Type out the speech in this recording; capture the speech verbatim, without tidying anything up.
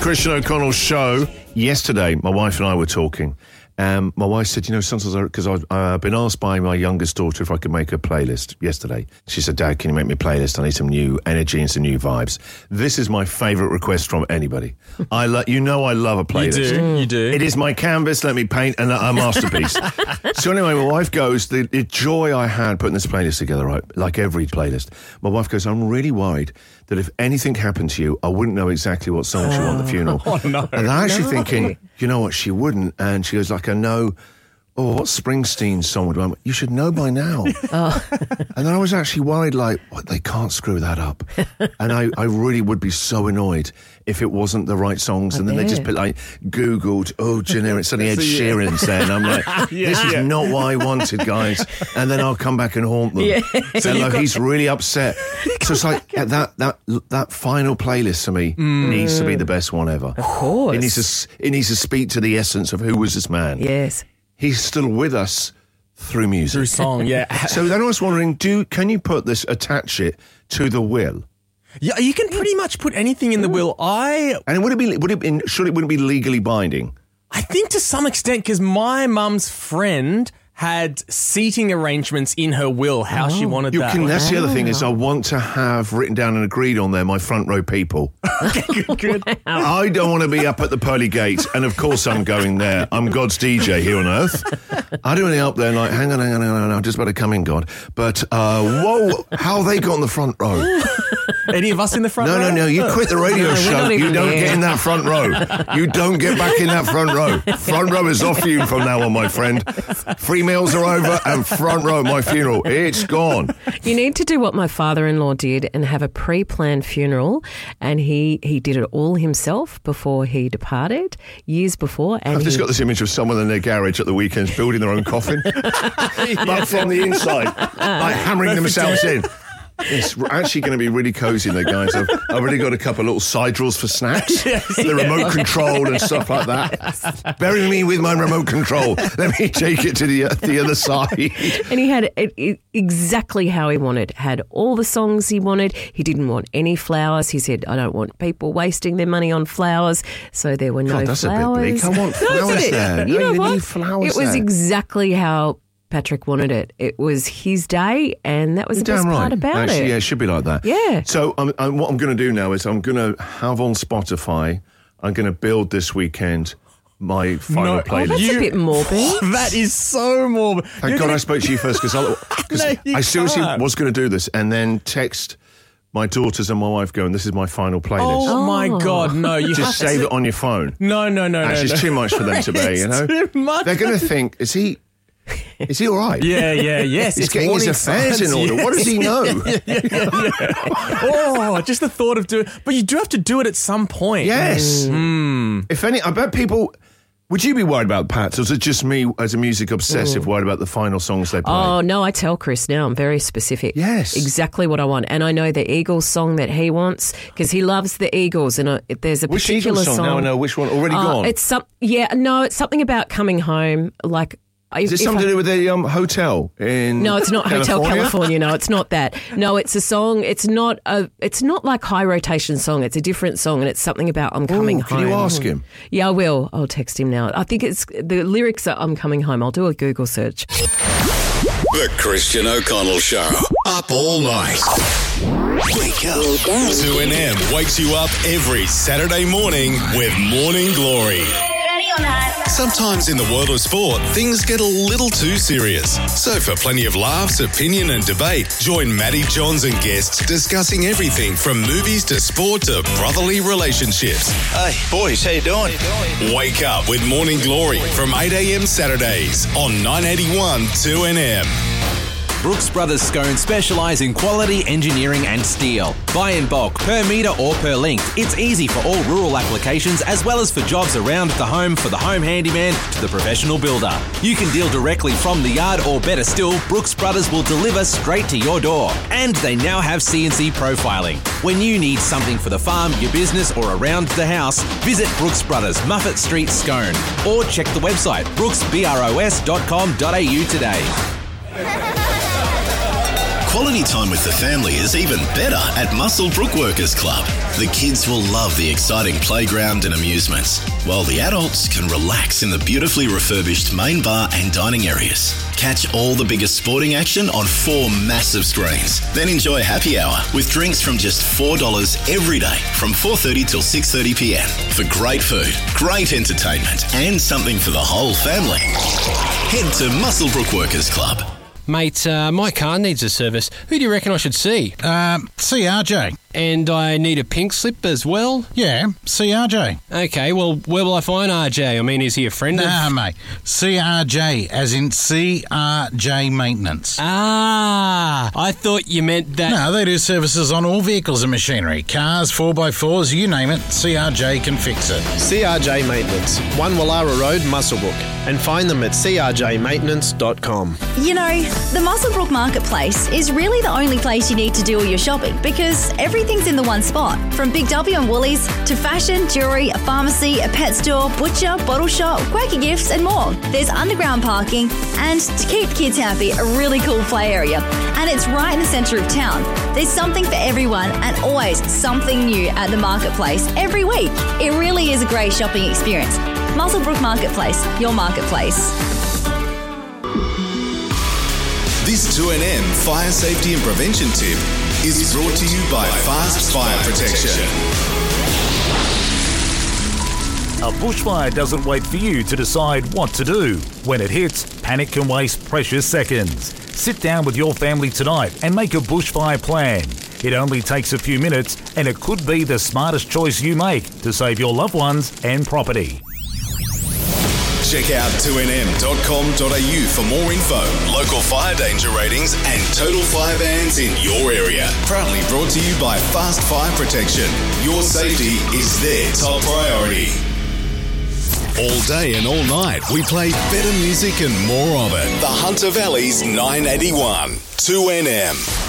Christian O'Connell show. Yesterday, my wife and I were talking. Um, my wife said, you know, sometimes, because I've uh, been asked by my youngest daughter if I could make a playlist yesterday. She said, Dad, can you make me a playlist? I need some new energy and some new vibes. This is my favourite request from anybody. I lo- You know I love a playlist. You do, mm. you do. It is my canvas, let me paint a, a masterpiece. So anyway, my wife goes, the, the joy I had putting this playlist together, right, like every playlist, my wife goes, I'm really worried that if anything happened to you, I wouldn't know exactly what songs you want at the funeral. Oh, no. And I'm actually no. thinking, you know what, she wouldn't. And she goes, like, I know, oh, what Springsteen song would I want? You should know by now. Oh. And then I was actually worried, like, what, they can't screw that up. And I, I really would be so annoyed if it wasn't the right songs. I and then bet. They just put, like, Googled, oh, generic, suddenly Ed Sheeran's there. And I'm like, yeah, this is yeah. not what I wanted, guys. And then I'll come back and haunt them. Yeah. So and like, got... he's really upset. So it's like, yeah, that that that final playlist for me mm. needs to be the best one ever. Of course. It needs to, it needs to speak to the essence of who was this man. Yes. He's still with us through music. Through song, yeah. So then I was wondering, do can you put this, attach it to the will? Yeah, you can pretty much put anything in the will. I And would it be, would it be, should it, wouldn't be legally binding? I think to some extent, because my mum's friend had seating arrangements in her will, how oh. she wanted you that. Can, that's the other thing is I want to have written down and agreed on there my front row people. Okay, good, good. Wow. I don't want to be up at the pearly gates, and of course I'm going there. I'm God's D J here on earth. I don't want to be up there like, hang on, hang on, hang on, I'm just about to come in, God. But, uh, whoa, how they got in the front row? Any of us in the front no, row? No, no, no, you quit the radio no, show. You don't there. Get in that front row. You don't get back in that front row. Front row is off you from now on, my friend. Free meals are over and front row, my funeral, it's gone. You need to do what my father-in-law did and have a pre-planned funeral, and he, he did it all himself before he departed, years before. And I've he... just got this image of someone in their garage at the weekends building their own coffin, but from the inside, like hammering themselves in. It's actually going to be really cosy there, guys. I've, I've already got a couple of little side drawers for snacks, yes, the yeah. remote control and stuff like that. Yes. Bury me with my remote control. Let me take it to the uh, the other side. And he had it, it exactly how he wanted. Had all the songs he wanted. He didn't want any flowers. He said, I don't want people wasting their money on flowers. So there were no God, that's flowers. a bit bleak. I want flowers there. You no, know what? Need flowers it was there. exactly how Patrick wanted it. It was his day, and that was You're the best damn right. part about Actually, it. Yeah, it should be like that. Yeah. So um, um, what I'm going to do now is I'm going to have on Spotify, I'm going to build this weekend my final no, playlist. Oh, that's you, a bit morbid. That is so morbid. Thank You're God gonna... I spoke to you first, because no, I seriously can't. was going to do this and then text my daughters and my wife going, this is my final playlist. Oh, oh. my God, no. You Just have save to... it on your phone. No, no, no, Actually, no. it's no. too much for them to be, you know? Too much. They're going to think, is he... Is he all right? Yeah, yeah, yes. He's it's getting his affairs signs, in order. Yes. What does he know? yeah, yeah, yeah. Oh, just the thought of doing... But you do have to do it at some point. Yes. Mm. If any... I bet people... Would you be worried about Pats, or is it just me as a music obsessive worried about the final songs they play? Oh, no, I tell Chris now. I'm very specific. Yes. Exactly what I want. And I know the Eagles song that he wants because he loves the Eagles. And uh, there's a which particular Eagles song? song. Now I know which one. Already uh, gone? It's some, Yeah, no, it's something about coming home, like... Is it something I, to do with the um, hotel in No, it's not California? Hotel California. No, it's not that. No, it's a song. It's not a. It's not like high rotation song. It's a different song, and it's something about I'm coming Ooh, home. Can you ask him? Yeah, I will. I'll text him now. I think it's the lyrics are I'm coming home. I'll do a Google search. The Christian O'Connell Show. Up all night. Wake up. two N M wakes you up every Saturday morning with Morning Glory. Ready or not? Sometimes in the world of sport, things get a little too serious. So for plenty of laughs, opinion and debate, join Matty Johns and guests discussing everything from movies to sport to brotherly relationships. Hey, boys, how you doing? Wake up with Morning Glory from eight a.m. Saturdays on nine eighty-one two N M. Brooks Brothers Scone specialise in quality engineering and steel. Buy in bulk, per metre or per length. It's easy for all rural applications as well as for jobs around the home for the home handyman to the professional builder. You can deal directly from the yard or better still, Brooks Brothers will deliver straight to your door. And they now have C N C profiling. When you need something for the farm, your business or around the house, visit Brooks Brothers, Muffet Street, Scone. Or check the website brooks bros dot com dot a u today. quality time with the family is even better at Muswellbrook Workers Club. The kids will love the exciting playground and amusements, while the adults can relax in the beautifully refurbished main bar and dining areas. Catch all the biggest sporting action on four massive screens. Then enjoy happy hour with drinks from just four dollars every day from four thirty till six thirty p m for great food, great entertainment and something for the whole family. Head to Muswellbrook Workers Club. Mate, uh, my car needs a service. Who do you reckon I should see? Um, see R J. And I need a pink slip as well? Yeah, see R J. Okay, well, where will I find R J? I mean, is he a friend of... Nah, mate. C R J, as in C R J Maintenance. Ah, I thought you meant that... No, they do services on all vehicles and machinery. Cars, four by fours, you name it, C R J can fix it. C R J Maintenance, one Wallara Road, Muswellbrook. And find them at c r j maintenance dot com. You know, the Muswellbrook Marketplace is really the only place you need to do all your shopping because everything's in the one spot. From Big W and Woolies to fashion, jewellery, a pharmacy, a pet store, butcher, bottle shop, quirky gifts and more. There's underground parking and, to keep kids happy, a really cool play area. And it's right in the centre of town. There's something for everyone and always something new at the Marketplace every week. It really is a great shopping experience. Muswellbrook Marketplace, your marketplace. This two N M fire safety and prevention tip is brought to you by Fast Fire Protection. A bushfire doesn't wait for you to decide what to do. When it hits, panic can waste precious seconds. Sit down with your family tonight and make a bushfire plan. It only takes a few minutes and it could be the smartest choice you make to save your loved ones and property. Check out two n m dot com dot a u for more info, local fire danger ratings and total fire bans in your area. Proudly brought to you by Fast Fire Protection. Your safety is their top priority. All day and all night, we play better music and more of it. The Hunter Valley's nine eighty-one, two N M.